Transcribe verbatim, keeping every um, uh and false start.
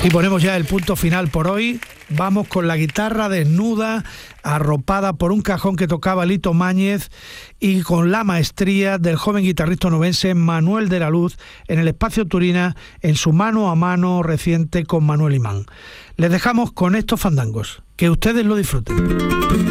Y ponemos ya el punto final por hoy. Vamos con la guitarra desnuda, arropada por un cajón que tocaba Lito Máñez y con la maestría del joven guitarrista onubense Manuel de la Luz en el Espacio Turina en su mano a mano reciente con Manuel Imán. Les dejamos con estos fandangos. Que ustedes lo disfruten.